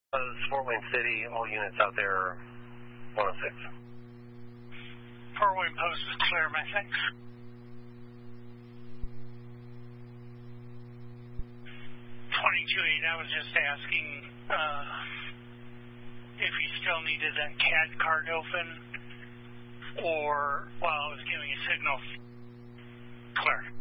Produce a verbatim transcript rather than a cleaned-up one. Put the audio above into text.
Uh, Fort Wayne City, all units out there, one oh six. Fort Wayne Post is clear, my thanks. twenty-two eight, I was just asking uh, if you still needed that C A D card open, or while I was giving a signal. Clear.